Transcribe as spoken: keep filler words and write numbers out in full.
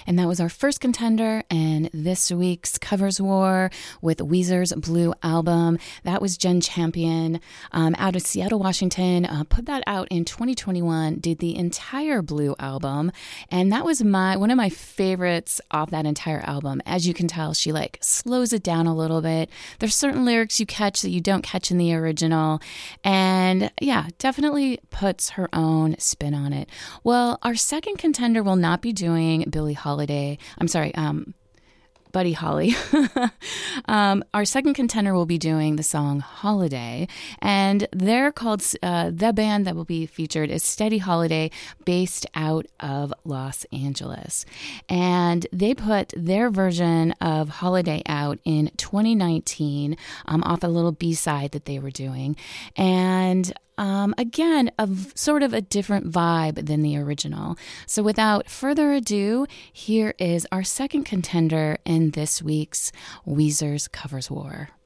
And that was our first contender in this week's Covers War with Weezer's Blue Album. That was Jen Champion um, out of Seattle, Washington. Uh, put that out in twenty twenty-one, did the entire Blue Album. And that was my one of my favorites off that entire album. As you can tell, she like slows it down a little bit. There's certain lyrics you catch that you don't catch in the original. And yeah, definitely puts her own spin on it. Well, our second contender will not be doing Billie Holiday. I'm sorry, um, Buddy Holly. um, our second contender will be doing the song Holiday, and they're called, uh, the band that will be featured is Steady Holiday, based out of Los Angeles. And they put their version of Holiday out in twenty nineteen um, off a little B-side that they were doing. And Um, again, a v- sort of a different vibe than the original. So without further ado, here is our second contender in this week's Weezer's Covers War.